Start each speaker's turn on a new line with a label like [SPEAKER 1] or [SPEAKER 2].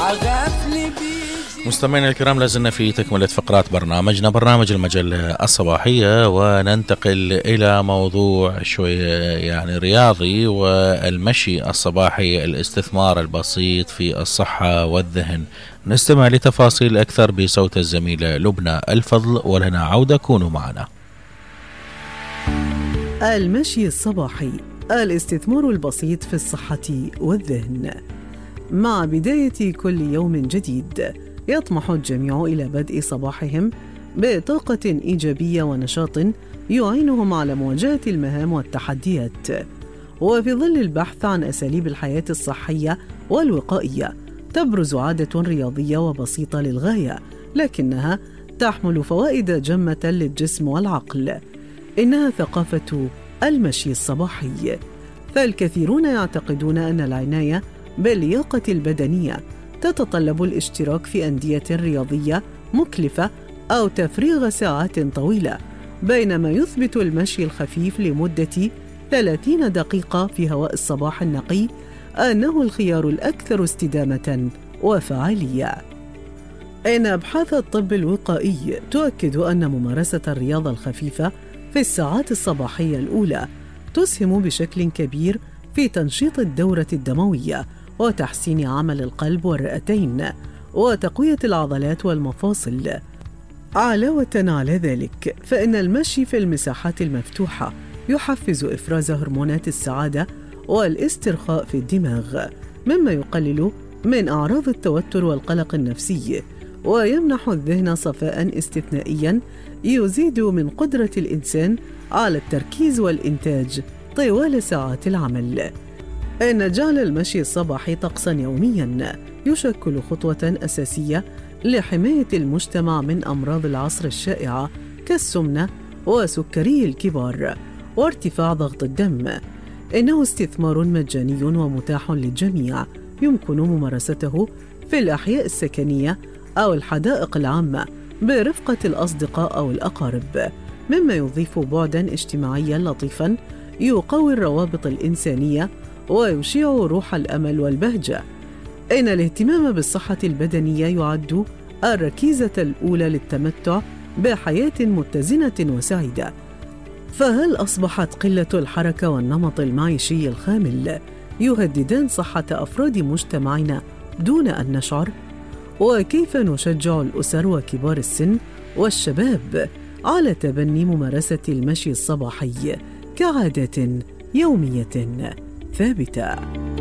[SPEAKER 1] مستمعينا الكرام، لازلنا في تكملة فقرات برنامجنا، برنامج المجلة الصباحية، وننتقل إلى موضوع شوية رياضي، والمشي الصباحي، الاستثمار البسيط في الصحة والذهن. نستمع لتفاصيل أكثر بصوت الزميلة لبنى الفضل، ولنا عودة، كونوا معنا.
[SPEAKER 2] المشي الصباحي، الاستثمار البسيط في الصحة والذهن. مع بداية كل يوم جديد يطمح الجميع إلى بدء صباحهم بطاقة إيجابية ونشاط يعينهم على مواجهة المهام والتحديات. وفي ظل البحث عن أساليب الحياة الصحية والوقائية، تبرز عادة رياضية وبسيطة للغاية، لكنها تحمل فوائد جمة للجسم والعقل. إنها ثقافة المشي الصباحي. فالكثيرون يعتقدون أن العناية باللياقة البدنية تتطلب الاشتراك في أندية رياضية مكلفة أو تفريغ ساعات طويلة، بينما يثبت المشي الخفيف لمدة 30 دقيقة في هواء الصباح النقي أنه الخيار الأكثر استدامة وفعالية. إن أبحاث الطب الوقائي تؤكد أن ممارسة الرياضة الخفيفة في الساعات الصباحية الأولى تسهم بشكل كبير في تنشيط الدورة الدموية وتحسين عمل القلب والرئتين وتقوية العضلات والمفاصل. علاوة على ذلك، فإن المشي في المساحات المفتوحة يحفز إفراز هرمونات السعادة والاسترخاء في الدماغ، مما يقلل من أعراض التوتر والقلق النفسي، ويمنح الذهن صفاء استثنائيا يزيد من قدرة الإنسان على التركيز والإنتاج طوال ساعات العمل. إن جعل المشي الصباحي طقساً يومياً يشكل خطوة أساسية لحماية المجتمع من أمراض العصر الشائعة كالسمنة وسكري الكبار وارتفاع ضغط الدم. إنه استثمار مجاني ومتاح للجميع، يمكن ممارسته في الأحياء السكنية أو الحدائق العامة برفقة الأصدقاء أو الأقارب، مما يضيف بعداً اجتماعياً لطيفاً يقوي الروابط الإنسانية ويشيع روح الأمل والبهجة. إن الاهتمام بالصحة البدنية يعد الركيزة الأولى للتمتع بحياة متزنة وسعيدة. فهل أصبحت قلة الحركة والنمط المعيشي الخامل يهددان صحة أفراد مجتمعنا دون أن نشعر؟ وكيف نشجع الأسر وكبار السن والشباب على تبني ممارسة المشي الصباحي كعادة يومية ثابتة؟